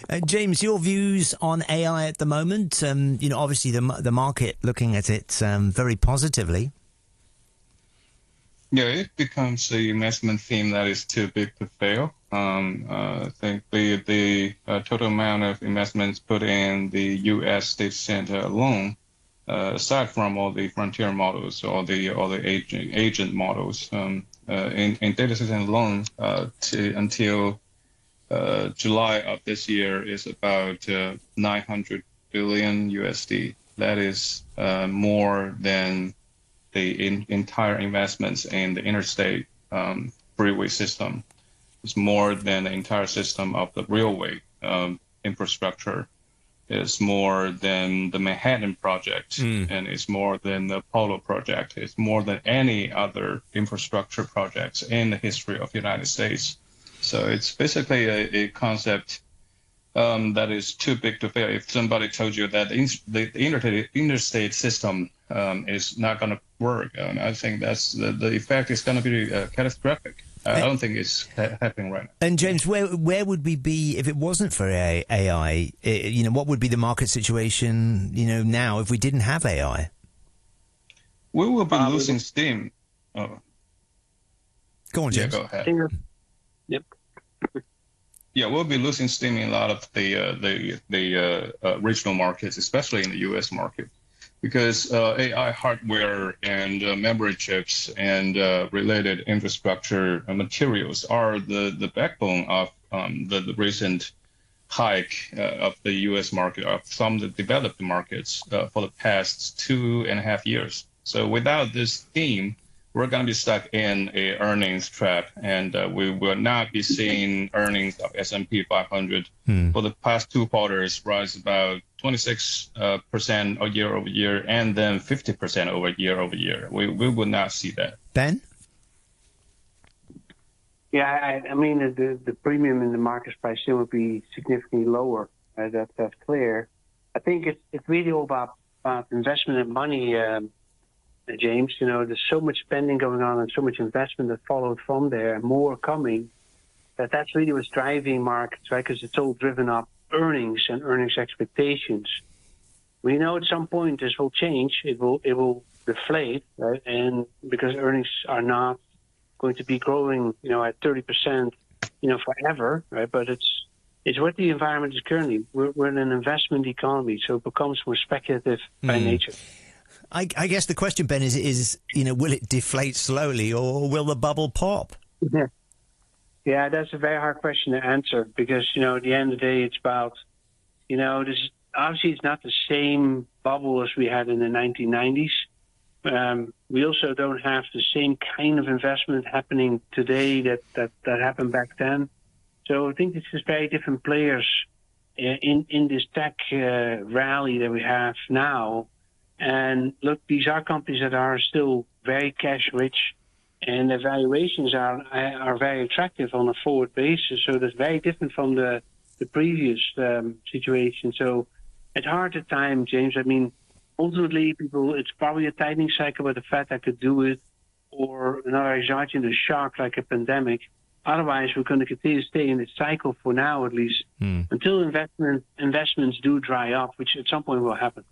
James, your views on AI at the moment? Obviously the market looking at it very positively. Yeah, it becomes the investment theme that is too big to fail. I think the total amount of investments put in the U.S. data center alone, aside from all the frontier models or the agent models, in data center alone, until July of this year is about 900 billion USD. That is more than the entire investments in the interstate freeway system. It's more than the entire system of the railway infrastructure. It's more than the Manhattan Project, and it's more than the Apollo Project. It's more than any other infrastructure projects in the history of the United States. So it's basically a concept that is too big to fail. If somebody told you that the interstate system is not going to work, I think that's the effect is going to be catastrophic. I don't think it's happening right now. And James, where would we be if it wasn't for AI? What would be the market situation, now if we didn't have AI? We will be losing steam. Oh. Go on, James. Yeah, go ahead. Yep. Yeah, we'll be losing steam in a lot of the regional markets, especially in the U.S. market, because AI hardware and memory chips and related infrastructure materials are the backbone of the recent hike of the U.S. market, of some of the developed markets for the past 2.5 years. So without this theme, we're going to be stuck in a earnings trap, and we will not be seeing earnings of S&P 500 for the past 2 quarters rise about 26% year over year, and then 50% year over year. We will not see that. Ben? Yeah, I mean, the premium in the market price still would be significantly lower. That's clear. I think it's really all about investment and money, James. There's so much spending going on and so much investment that followed from there, and more coming. That's really what's driving markets, right? Because it's all driven up earnings and earnings expectations. We know at some point this will change. It will deflate, right? And because earnings are not going to be growing, at 30%, forever, right? But it's what the environment is currently. We're in an investment economy, so it becomes more speculative by nature. I guess the question, Ben, is will it deflate slowly or will the bubble pop? Yeah, that's a very hard question to answer because, at the end of the day, it's about, obviously it's not the same bubble as we had in the 1990s. We also don't have the same kind of investment happening today that happened back then. So I think it's just very different players in this tech rally that we have now. And look, these are companies that are still very cash rich, and the valuations are very attractive on a forward basis. So that's very different from the previous situation. So it's hard to time, James. I mean, ultimately, it's probably a tightening cycle where the Fed could do it, or another exogenous shock like a pandemic. Otherwise, we're going to continue to stay in this cycle for now, at least, until investments do dry up, which at some point will happen.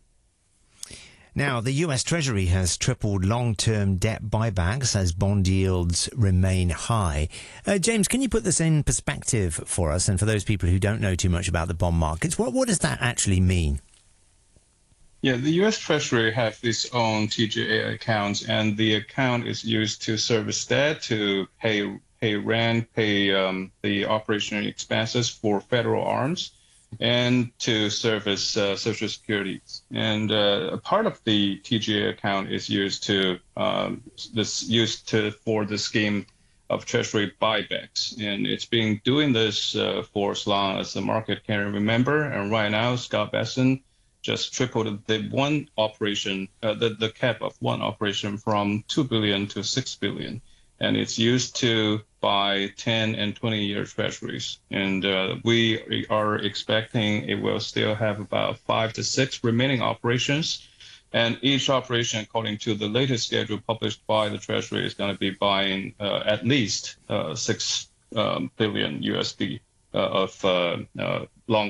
Now, the US Treasury has tripled long-term debt buybacks as bond yields remain high. James, can you put this in perspective for us and for those people who don't know too much about the bond markets? What does that actually mean? Yeah, the U.S. Treasury has its own TGA account, and the account is used to service debt, to pay rent, pay the operational expenses for federal arms, and to service Social Security. And a part of the TGA account is used for the scheme of Treasury buybacks, and it's been doing this for as long as the market can remember. And right now, Scott Bessent just tripled the one operation, the cap of one operation from $2 billion to $6 billion. And it's used to buy 10 and 20-year treasuries. And we are expecting it will still have about 5 to 6 remaining operations. And each operation, according to the latest schedule published by the Treasury, is going to be buying at least $6 billion USD of long